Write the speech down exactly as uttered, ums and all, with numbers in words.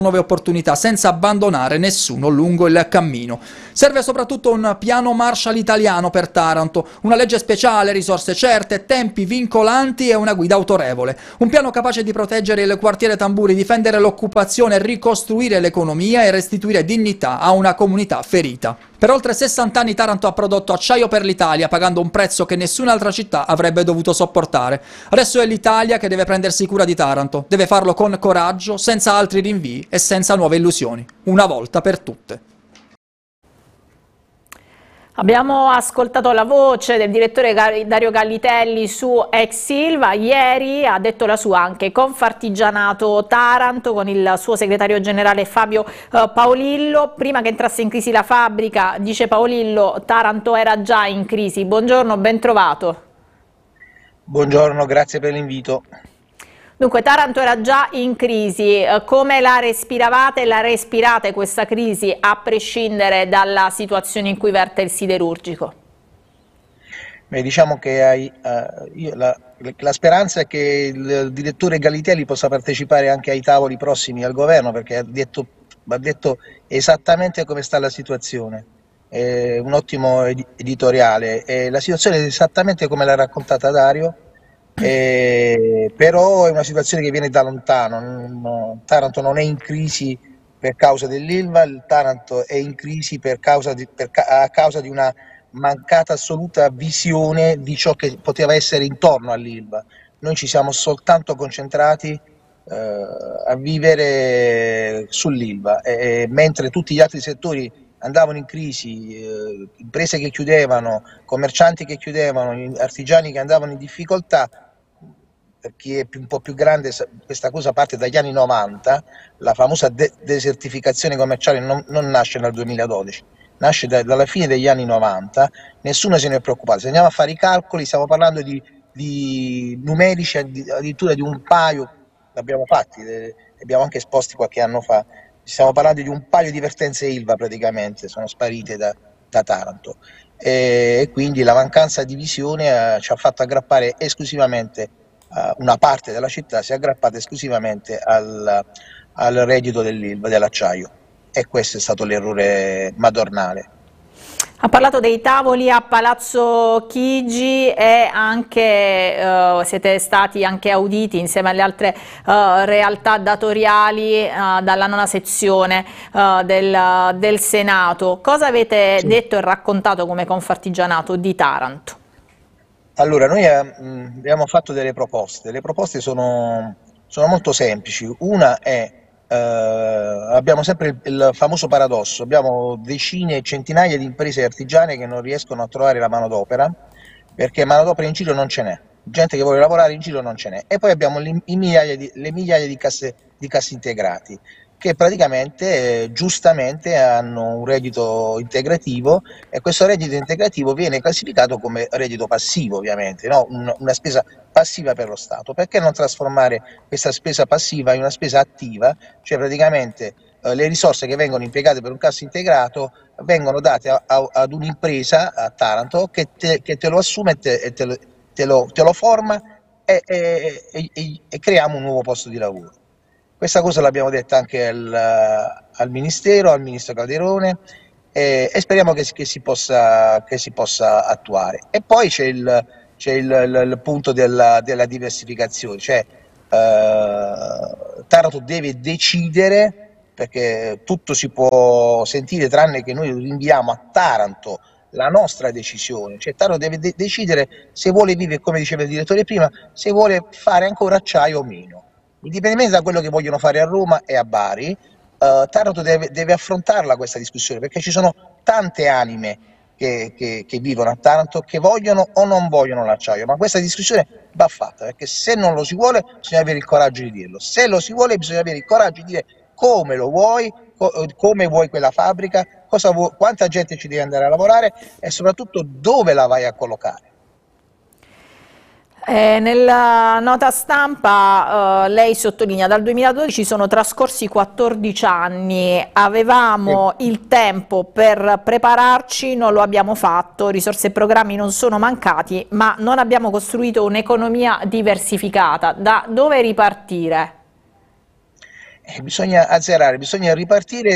nuove opportunità senza abbandonare nessuno lungo il cammino. Serve soprattutto un piano Marshall italiano per Taranto, una legge speciale, risorse certe, tempi vincolanti e una guida autorevole. Un piano capace di proteggere il quartiere Tamburi, difendere l'occupazione, ricostruire l'economia e restituire dignità a una comunità ferita. Per oltre sessanta anni Taranto ha prodotto acciaio per l'Italia, pagando un prezzo che nessun'altra città avrebbe dovuto sopportare. Adesso è l'Italia che deve prendersi cura di Taranto, deve farlo con coraggio, senza altri rinvii e senza nuove illusioni, una volta per tutte. Abbiamo ascoltato la voce del direttore Dario Gallitelli su ex Ilva. Ieri ha detto la sua anche Confartigianato Taranto con il suo segretario generale Fabio eh, Paolillo. Prima che entrasse in crisi la fabbrica, dice Paolillo, Taranto era già in crisi. Buongiorno, ben trovato. Buongiorno, grazie per l'invito. Dunque, Taranto era già in crisi, come la respiravate e la respirate questa crisi a prescindere dalla situazione in cui verte il siderurgico? Beh, diciamo che hai, uh, io, la, la speranza è che il direttore Gallitelli possa partecipare anche ai tavoli prossimi al governo, perché ha detto, ha detto esattamente come sta la situazione. È un ottimo ed editoriale, e la situazione è esattamente come l'ha raccontata Dario. Eh, però è una situazione che viene da lontano. Non, Taranto non è in crisi per causa dell'Ilva, il Taranto è in crisi per causa di, per, a causa di una mancata assoluta visione di ciò che poteva essere intorno all'Ilva. Noi ci siamo soltanto concentrati eh, a vivere sull'Ilva, e, mentre tutti gli altri settori andavano in crisi, eh, imprese che chiudevano, commercianti che chiudevano, artigiani che andavano in difficoltà. Per chi è più, un po' più grande, questa cosa parte dagli anni novanta, la famosa de desertificazione commerciale non, non nasce nel duemiladodici, nasce da, dalla fine degli anni novanta, nessuno se ne è preoccupato. Se andiamo a fare i calcoli stiamo parlando di, di numerici addirittura di un paio, l'abbiamo fatti, li abbiamo anche esposti qualche anno fa, stiamo parlando di un paio di vertenze Ilva praticamente, sono sparite da, da Taranto, e quindi la mancanza di visione eh, ci ha fatto aggrappare esclusivamente, uh, una parte della città si è aggrappata esclusivamente al, al reddito dell'Ilva, dell'acciaio, e questo è stato l'errore madornale. Ha parlato dei tavoli a Palazzo Chigi e anche eh, siete stati anche auditi insieme alle altre eh, realtà datoriali eh, dalla nona sezione eh, del, del Senato. Cosa avete sì. detto e raccontato come Confartigianato di Taranto? Allora, noi eh, abbiamo fatto delle proposte. Le proposte sono, sono molto semplici. Una è Uh, abbiamo sempre il, il famoso paradosso, abbiamo decine e centinaia di imprese artigiane che non riescono a trovare la manodopera, perché manodopera in giro non ce n'è, gente che vuole lavorare in giro non ce n'è, e poi abbiamo le migliaia di, le migliaia di casse, di cassi integrati che praticamente eh, giustamente hanno un reddito integrativo, e questo reddito integrativo viene classificato come reddito passivo, ovviamente, no? Un, una spesa passiva per lo Stato. Perché non trasformare questa spesa passiva in una spesa attiva, cioè praticamente eh, le risorse che vengono impiegate per un cassa integrato vengono date a, a, ad un'impresa a Taranto che te, che te lo assume e te, te, lo, te, lo, te lo forma e, e, e, e creiamo un nuovo posto di lavoro. Questa cosa l'abbiamo detta anche al, al Ministero, al Ministro Calderone, e, e speriamo che, che, si possa, che si possa attuare. E poi c'è il, c'è il, il, il punto della, della diversificazione, cioè eh, Taranto deve decidere, perché tutto si può sentire tranne che noi rinviamo a Taranto la nostra decisione, cioè Taranto deve de decidere se vuole vivere, come diceva il direttore prima, se vuole fare ancora acciaio o meno. Indipendentemente da quello che vogliono fare a Roma e a Bari, eh, Taranto deve, deve affrontarla questa discussione, perché ci sono tante anime che, che, che vivono a Taranto che vogliono o non vogliono l'acciaio, ma questa discussione va fatta, perché se non lo si vuole bisogna avere il coraggio di dirlo, se lo si vuole bisogna avere il coraggio di dire come lo vuoi, co come vuoi quella fabbrica, cosa vuoi, quanta gente ci deve andare a lavorare e soprattutto dove la vai a collocare. Eh, nella nota stampa eh, lei sottolinea dal duemiladodici sono trascorsi quattordici anni, avevamo sì. il tempo per prepararci, non lo abbiamo fatto, risorse e programmi non sono mancati, ma non abbiamo costruito un'economia diversificata. Da dove ripartire? Eh, bisogna azzerare, bisogna ripartire